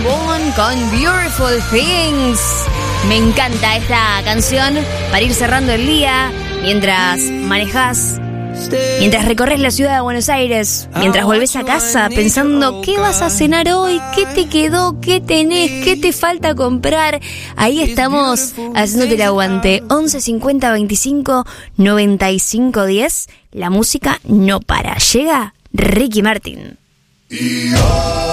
Boone con Beautiful Things. Me encanta esta canción para ir cerrando el día mientras manejas, mientras recorres la ciudad de Buenos Aires, mientras volvés a casa pensando qué vas a cenar hoy, qué te quedó, qué tenés, qué te falta comprar. Ahí estamos haciéndote el aguante. 11 50 25 95 10. La música no para. Llega Ricky Martin.